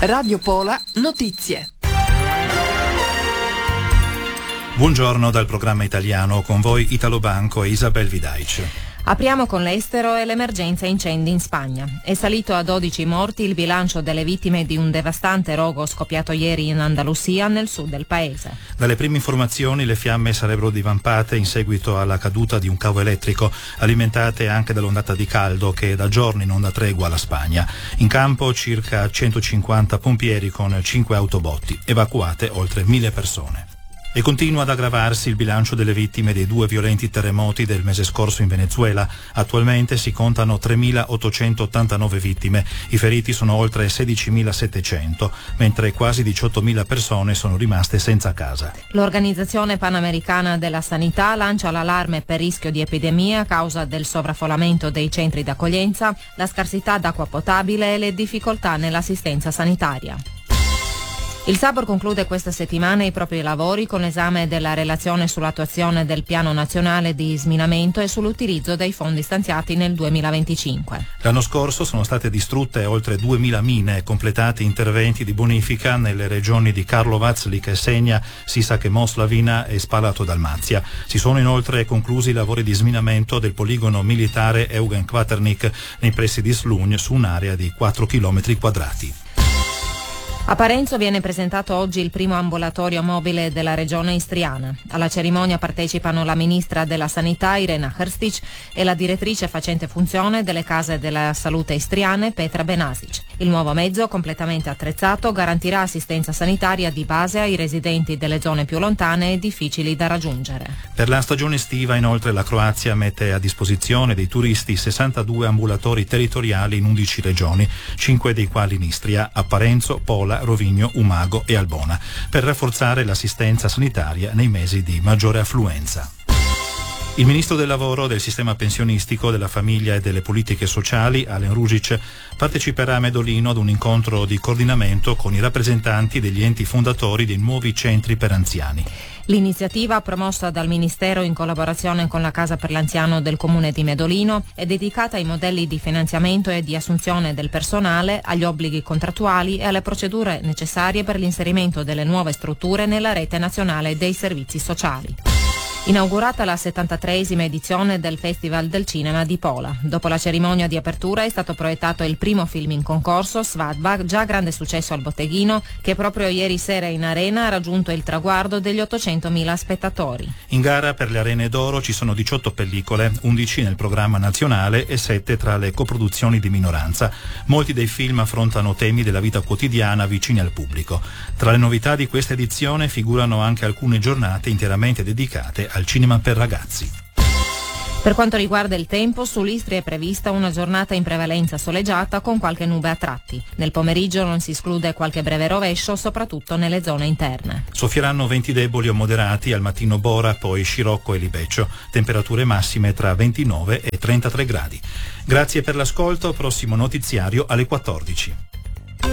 Radio Pola Notizie. Buongiorno dal programma italiano, con voi Italo Banco e Isabel Vidaic. Apriamo con l'estero e l'emergenza incendi in Spagna. È salito a 12 morti il bilancio delle vittime di un devastante rogo scoppiato ieri in Andalusia, nel sud del paese. Dalle prime informazioni le fiamme sarebbero divampate in seguito alla caduta di un cavo elettrico, alimentate anche dall'ondata di caldo che da giorni non dà tregua alla Spagna. In campo circa 150 pompieri con 5 autobotti, evacuate oltre 1000 persone. E continua ad aggravarsi il bilancio delle vittime dei 2 violenti terremoti del mese scorso in Venezuela. Attualmente si contano 3.889 vittime, i feriti sono oltre 16.700, mentre quasi 18.000 persone sono rimaste senza casa. L'Organizzazione Panamericana della Sanità lancia l'allarme per rischio di epidemia a causa del sovraffollamento dei centri d'accoglienza, la scarsità d'acqua potabile e le difficoltà nell'assistenza sanitaria. Il Sabor conclude questa settimana i propri lavori con l'esame della relazione sull'attuazione del Piano Nazionale di Sminamento e sull'utilizzo dei fondi stanziati nel 2025. L'anno scorso sono state distrutte oltre 2.000 mine e completati interventi di bonifica nelle regioni di Karlovac, Lichtenstein, Sisak e Moslavina e Spalato Dalmazia. Si sono inoltre conclusi i lavori di sminamento del poligono militare Eugen Kvaternik nei pressi di Slunj su un'area di 4 km quadrati. A Parenzo viene presentato oggi il primo ambulatorio mobile della regione istriana. Alla cerimonia partecipano la ministra della Sanità Irena Hrstic e la direttrice facente funzione delle case della salute istriane Petra Benasic. Il nuovo mezzo, completamente attrezzato, garantirà assistenza sanitaria di base ai residenti delle zone più lontane e difficili da raggiungere. Per la stagione estiva, inoltre, la Croazia mette a disposizione dei turisti 62 ambulatori territoriali in 11 regioni, 5 dei quali in Istria, a Parenzo, Pola, Rovigno, Umago e Albona, per rafforzare l'assistenza sanitaria nei mesi di maggiore affluenza. Il ministro del lavoro, del sistema pensionistico, della famiglia e delle politiche sociali, Alen Ružić, parteciperà a Medolino ad un incontro di coordinamento con i rappresentanti degli enti fondatori dei nuovi centri per anziani. L'iniziativa, promossa dal Ministero in collaborazione con la Casa per l'Anziano del Comune di Medolino, è dedicata ai modelli di finanziamento e di assunzione del personale, agli obblighi contrattuali e alle procedure necessarie per l'inserimento delle nuove strutture nella rete nazionale dei servizi sociali. Inaugurata la 73esima edizione del Festival del Cinema di Pola. Dopo la cerimonia di apertura è stato proiettato il primo film in concorso, Svadba, già grande successo al botteghino, che proprio ieri sera in arena ha raggiunto il traguardo degli 800.000 spettatori. In gara per le Arene d'Oro ci sono 18 pellicole, 11 nel programma nazionale e 7 tra le coproduzioni di minoranza. Molti dei film affrontano temi della vita quotidiana vicini al pubblico. Tra le novità di questa edizione figurano anche alcune giornate interamente dedicate al cinema per ragazzi. Per quanto riguarda il tempo, sull'Istria è prevista una giornata in prevalenza soleggiata con qualche nube a tratti. Nel pomeriggio non si esclude qualche breve rovescio, soprattutto nelle zone interne. Soffieranno venti deboli o moderati, al mattino Bora, poi Scirocco e Libeccio. Temperature massime tra 29 e 33 gradi. Grazie per l'ascolto, prossimo notiziario alle 14.